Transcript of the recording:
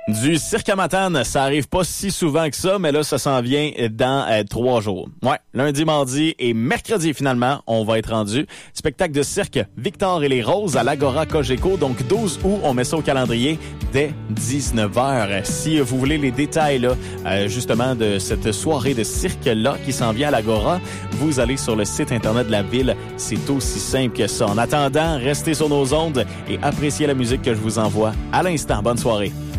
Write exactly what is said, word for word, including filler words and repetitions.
Du cirque à Matane, ça arrive pas si souvent que ça, mais là, ça s'en vient dans euh, trois jours. Ouais, lundi, mardi et mercredi, finalement, on va être rendu. Spectacle de cirque Victor et les Roses à l'Agora Cogeco. Donc, douze août, on met ça au calendrier dès dix-neuf heures. Si vous voulez les détails, là, euh, justement, de cette soirée de cirque-là qui s'en vient à l'Agora, vous allez sur le site Internet de la ville. C'est aussi simple que ça. En attendant, restez sur nos ondes et appréciez la musique que je vous envoie à l'instant. Bonne soirée.